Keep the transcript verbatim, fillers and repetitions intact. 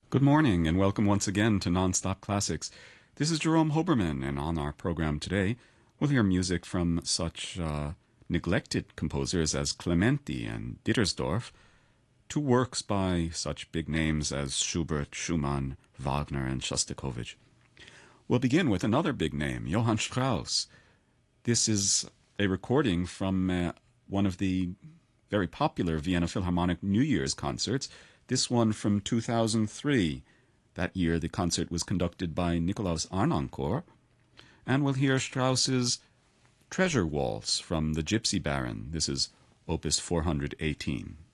Good morning and welcome once again to Nonstop Classics. This is Jerome Hoberman, and on our program today, we'll hear music from such uh, neglected composers as Clementi and Dittersdorf, to works by such big names as Schubert, Schumann, Wagner, and Shostakovich. We'll begin with another big name, Johann Strauss. This is a recording from uh, one of the very popular Vienna Philharmonic New Year's concerts, this one from two thousand three. That year, the concert was conducted by Nikolaus Arnoncourt, and we'll hear Strauss's Treasure Waltz from The Gypsy Baron. This is Opus four hundred eighteen.